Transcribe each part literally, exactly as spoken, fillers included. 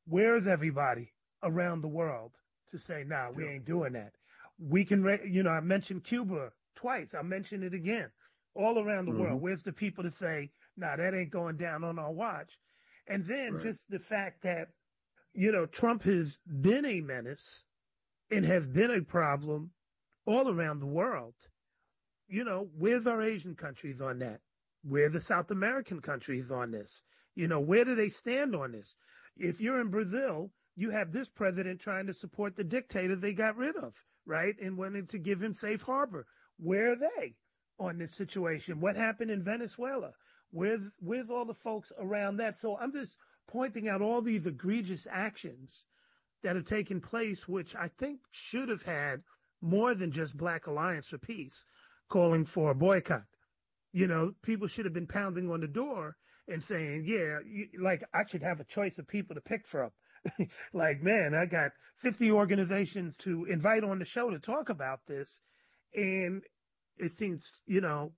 Where's everybody around the world to say, nah, we Yeah. ain't doing that? We can, you know, I mentioned Cuba twice. I mentioned it again. All around the Hmm. world, where's the people to say, nah, that ain't going down on our watch? And then Right. just the fact that, you know, Trump has been a menace and has been a problem all around the world. You know, where's our Asian countries on that? Where the South American countries on this? You know, where do they stand on this? If you're in Brazil, you have this president trying to support the dictator they got rid of, right? And wanting to give him safe harbor. Where are they on this situation? What happened in Venezuela? Where's, where's all the folks around that? So I'm just pointing out all these egregious actions that have taken place, which I think should have had more than just Black Alliance for Peace calling for a boycott. You know, people should have been pounding on the door and saying, yeah, you, like I should have a choice of people to pick from. Like, man, I got fifty organizations to invite on the show to talk about this. And it seems, you know,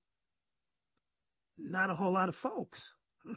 not a whole lot of folks.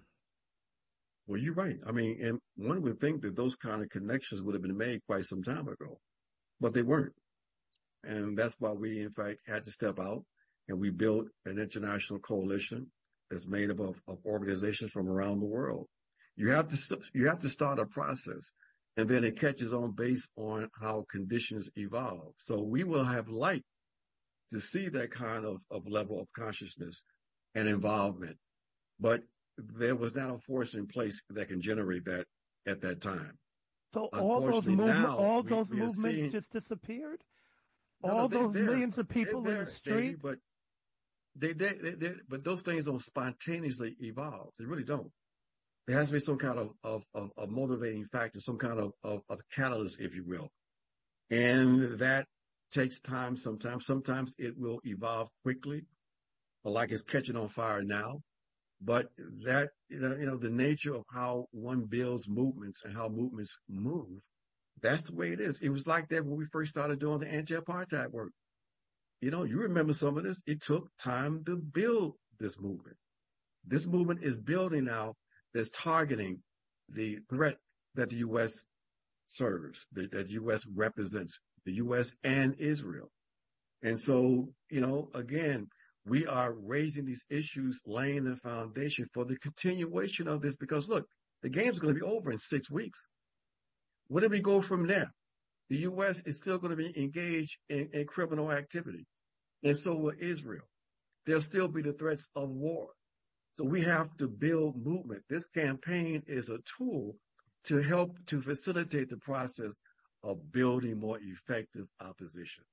Well, you're right. I mean, and one would think that those kind of connections would have been made quite some time ago, but they weren't. And that's why we, in fact, had to step out and we built an international coalition that's made up of, of organizations from around the world. You have to, you have to start a process and then it catches on based on how conditions evolve. So we will have light to see that kind of, of level of consciousness and involvement. But there was not a force in place that can generate that at that time. So all those Unfortunately, movement, now all we, those we are movements seeing, just disappeared. no, no, All they're those there. millions of They're people in the there, Davey, street. but they, they, they, they, but those things don't spontaneously evolve. They really don't. There has to be some kind of, of, of, of motivating factor, some kind of, of, of catalyst, if you will. And that takes time sometimes. Sometimes it will evolve quickly, like it's catching on fire now. But that, you know, you know, the nature of how one builds movements and how movements move, that's the way it is. It was like that when we first started doing the anti-apartheid work. You know, you remember some of this. It took time to build this movement. This movement is building now that's targeting the threat that the U S serves, that the U S represents, the U S and Israel. And so, you know, again, we are raising these issues, laying the foundation for the continuation of this because look, the game's going to be over in six weeks. Where do we go from there? The U S is still going to be engaged in, in criminal activity. And so will Israel. There'll still be the threats of war. So we have to build movement. This campaign is a tool to help to facilitate the process of building more effective opposition.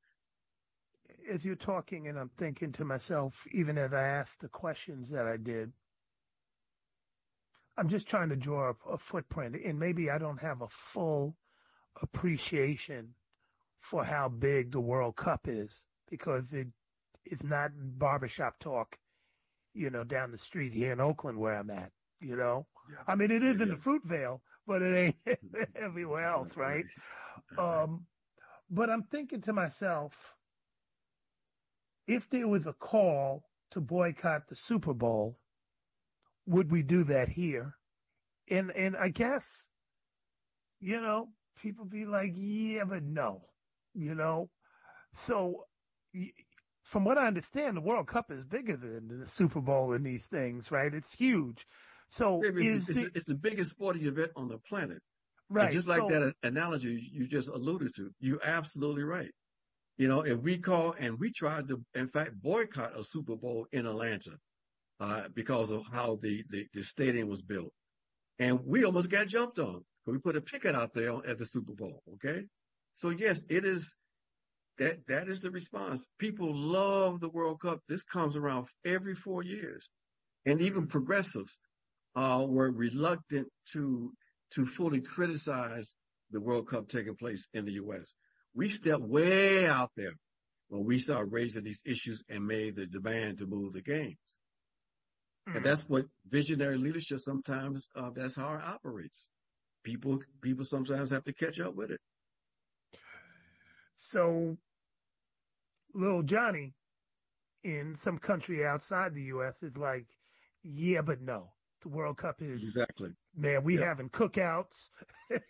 As you're talking, and I'm thinking to myself, even as I asked the questions that I did, I'm just trying to draw a, a footprint, and maybe I don't have a full appreciation for how big the World Cup is because it it's not barbershop talk, you know, down the street here in Oakland where I'm at, you know. Yeah. I mean, it Yeah, is in yeah. the Fruitvale, but it ain't everywhere else, Right, right? right. Um, but I'm thinking to myself, if there was a call to boycott the Super Bowl, would we do that here? And and I guess, you know, people be like, yeah, but no, you know. So, from what I understand, the World Cup is bigger than the Super Bowl in these things, right? It's huge. So It's the, is it's, the, the it's the biggest sporting event on the planet. And right? just like So that analogy you just alluded to, you're absolutely right. You know, if we call and we tried to, in fact, boycott a Super Bowl in Atlanta uh, because of how the, the, the stadium was built. And we almost got jumped on. We put a picket out there at the Super Bowl. Okay. So yes, it is that, that is the response. People love the World Cup. This comes around every four years and even progressives, uh, were reluctant to, to fully criticize the World Cup taking place in the U S. We stepped way out there when we started raising these issues and made the demand to move the games. And mm, that's what visionary leadership sometimes, uh, that's how it operates. People, people sometimes have to catch up with it. so little Johnny in some country outside the U S is like, yeah, but no. The World Cup is Exactly. man, we Yeah. having cookouts.